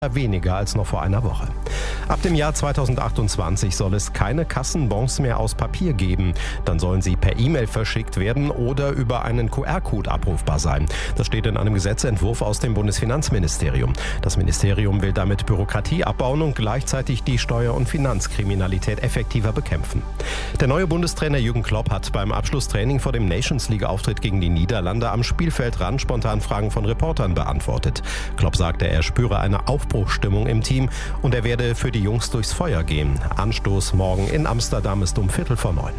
weniger als noch vor einer Woche. Ab dem Jahr 2028 soll es keine Kassenbons mehr aus Papier geben. Dann sollen sie per E-Mail verschickt werden oder über einen QR-Code abrufbar sein. Das steht in einem Gesetzentwurf aus dem Bundesfinanzministerium. Das Ministerium will damit Bürokratie abbauen und gleichzeitig die Steuer- und Finanzkriminalität effektiver bekämpfen. Der neue Bundestrainer Jürgen Klopp hat beim Abschlusstraining vor dem Nations-League-Auftritt gegen die Niederlande am Spielfeldrand spontan Fragen von Reportern beantwortet. Klopp sagte, er spüre eine Aufbruchsstimmung im Team und er werde für die Jungs durchs Feuer gehen. Anstoß morgen in Amsterdam ist um 8:45.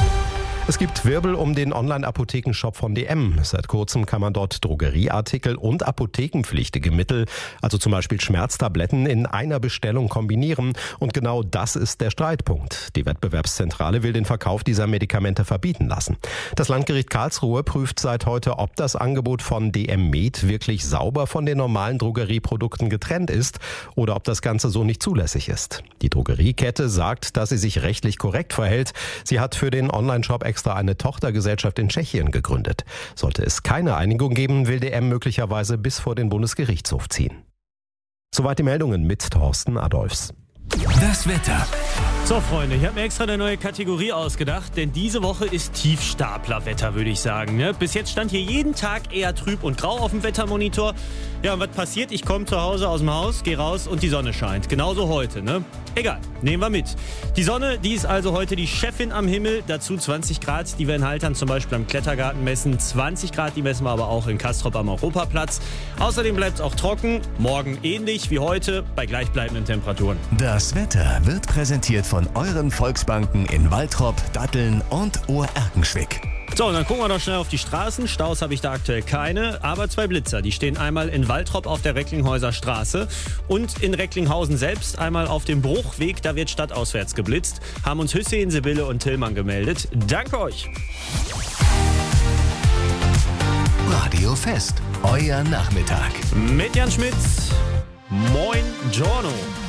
Es gibt Wirbel um den Online-Apothekenshop von DM. Seit kurzem kann man dort Drogerieartikel und apothekenpflichtige Mittel, also zum Beispiel Schmerztabletten, in einer Bestellung kombinieren. Und genau das ist der Streitpunkt. Die Wettbewerbszentrale will den Verkauf dieser Medikamente verbieten lassen. Das Landgericht Karlsruhe prüft seit heute, ob das Angebot von DM Med wirklich sauber von den normalen Drogerieprodukten getrennt ist oder ob das Ganze so nicht zulässig ist. Die Drogeriekette sagt, dass sie sich rechtlich korrekt verhält. Sie hat für den Online-Shop extra eine Tochtergesellschaft in Tschechien gegründet. Sollte es keine Einigung geben, will DM möglicherweise bis vor den Bundesgerichtshof ziehen. Soweit die Meldungen mit Thorsten Adolfs. Das Wetter. So Freunde, ich habe mir extra eine neue Kategorie ausgedacht, denn diese Woche ist Tiefstaplerwetter, würde ich sagen. Ne? Bis jetzt stand hier jeden Tag eher trüb und grau auf dem Wettermonitor. Ja, und was passiert? Ich komme zu Hause aus dem Haus, gehe raus und die Sonne scheint. Genauso heute, ne? Egal, nehmen wir mit. Die Sonne, die ist also heute die Chefin am Himmel. Dazu 20 Grad, die wir in Haltern zum Beispiel am Klettergarten messen. 20 Grad, die messen wir aber auch in Castrop am Europaplatz. Außerdem bleibt es auch trocken. Morgen ähnlich wie heute bei gleichbleibenden Temperaturen. Das Wetter wird präsentiert von euren Volksbanken in Waltrop, Datteln und Oererkenschwick. So, und dann gucken wir doch schnell auf die Straßen. Staus habe ich da aktuell keine, aber 2 Blitzer. Die stehen einmal in Waltrop auf der Recklinghäuser Straße und in Recklinghausen selbst einmal auf dem Bruchweg. Da wird stadtauswärts geblitzt. Haben uns Hüssein, Sibylle und Tillmann gemeldet. Danke euch. Radio Fest, euer Nachmittag. Mit Jan Schmitz. Moin, Giorno.